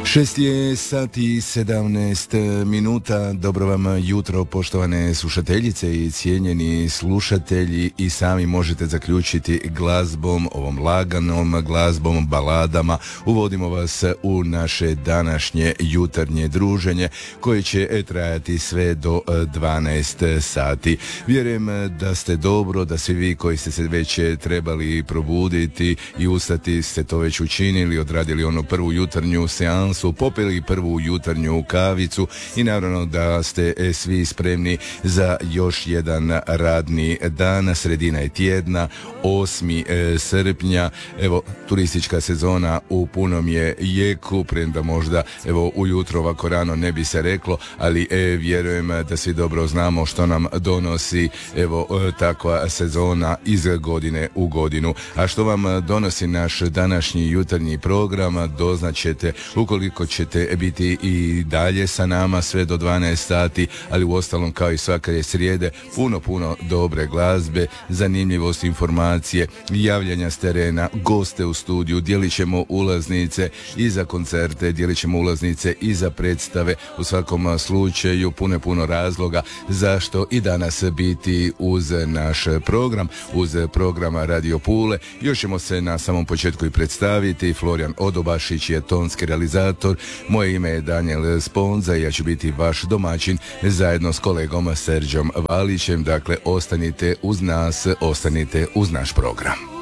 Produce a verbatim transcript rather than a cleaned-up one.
Šest je sati sedamnaest minuta. Dobro vam jutro, poštovane slušateljice i cijenjeni slušatelji. I sami možete zaključiti glazbom, ovom laganom glazbom, baladama. Uvodimo vas u naše današnje jutarnje druženje koje će trajati sve do dvanaest sati. Vjerujem da ste dobro, da svi vi koji ste se već trebali probuditi i ustati ste to već učinili, odradili onu prvu jutarnju seansu, popili prvu jutarnju kavicu i naravno da ste svi spremni za još jedan radni dan. Sredina je tjedna, osmi srpnja. Evo, turistička sezona u punom je jeku, premda možda evo ujutro ovako rano ne bi se reklo, ali e, vjerujem da svi dobro znamo što nam donosi evo takva sezona iz godine u godinu. A što vam donosi naš današnji jutarnji program doznaćete ukoliko ćete biti i dalje sa nama sve do dvanaest sati, ali u ostalom kao i svake srijede puno puno dobre glazbe, zanimljivosti, informacije, javljanja s terena, goste u studiju, dijelit ćemo ulaznice i za koncerte, dijelit ćemo ulaznice i za predstave. U svakom slučaju puno puno razloga zašto i danas biti uz naš program, uz program Radio Pule. Još ćemo se na samom početku i predstaviti. Florijan Odobašić je tonski realizator, moje ime je Daniel Sponza i ja ću biti vaš domaćin zajedno s kolegom Serđom Valićem. Dakle, ostanite uz nas, ostanite uz naš program.